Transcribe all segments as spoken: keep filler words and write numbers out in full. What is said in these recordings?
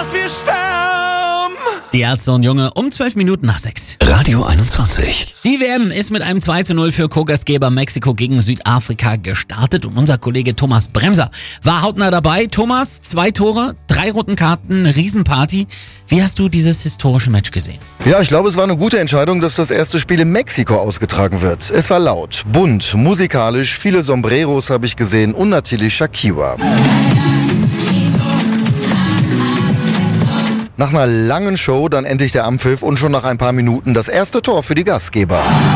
dass wir sterben. Die Ärzte und Junge um zwölf Minuten nach sechs. Radio einundzwanzig. Die W M ist mit einem zwei zu null für Co-Gastgeber Mexiko gegen Südafrika gestartet und unser Kollege Thomas Bremser war hautnah dabei. Thomas, zwei Tore, drei roten Karten, Riesenparty. Wie hast du dieses historische Match gesehen? Ja, ich glaube, es war eine gute Entscheidung, dass das erste Spiel in Mexiko ausgetragen wird. Es war laut, bunt, musikalisch, viele Sombreros habe ich gesehen und natürlich Shakira. Nach einer langen Show dann endlich der Anpfiff und schon nach ein paar Minuten das erste Tor für die Gastgeber.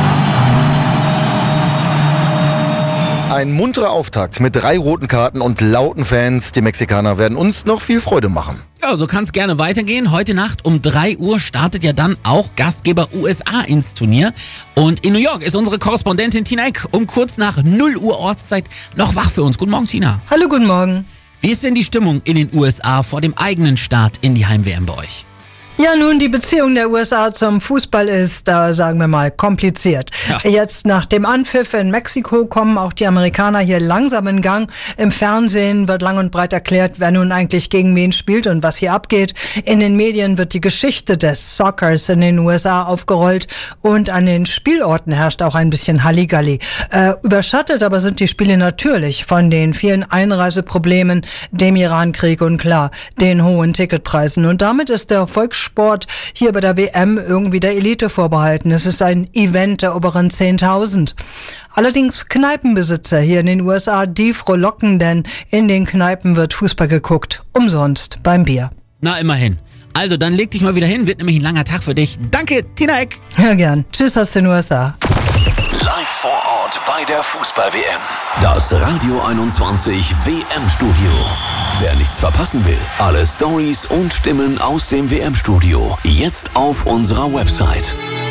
Ein munterer Auftakt mit drei roten Karten und lauten Fans. Die Mexikaner werden uns noch viel Freude machen. Ja, so kann es gerne weitergehen. Heute Nacht um drei Uhr startet ja dann auch Gastgeber U S A ins Turnier. Und in New York ist unsere Korrespondentin Tina Eck um kurz nach null Uhr Ortszeit noch wach für uns. Guten Morgen, Tina. Hallo, guten Morgen. Wie ist denn die Stimmung in den U S A vor dem eigenen Start in die Heim-W M bei euch? Ja, nun, die Beziehung der U S A zum Fußball ist, da sagen wir mal, kompliziert. Ja. Jetzt nach dem Anpfiff in Mexiko kommen auch die Amerikaner hier langsam in Gang. Im Fernsehen wird lang und breit erklärt, wer nun eigentlich gegen wen spielt und was hier abgeht. In den Medien wird die Geschichte des Soccers in den U S A aufgerollt und an den Spielorten herrscht auch ein bisschen Halligalli. Äh, überschattet aber sind die Spiele natürlich von den vielen Einreiseproblemen, dem Irankrieg und klar, den hohen Ticketpreisen. Und damit ist der Volkssport hier bei der W M irgendwie der Elite vorbehalten. Es ist ein Event der oberen zehntausend. Allerdings Kneipenbesitzer hier in den U S A, die frohlocken, denn in den Kneipen wird Fußball geguckt. Umsonst beim Bier. Na, immerhin. Also, dann leg dich mal wieder hin, wird nämlich ein langer Tag für dich. Danke, Tina Eck. Ja, gern. Tschüss aus den U S A. Live vor Ort bei der Fußball-W M. Das Radio einundzwanzig W M-Studio. Wer nichts verpassen will, alle Stories und Stimmen aus dem W M-Studio jetzt auf unserer Website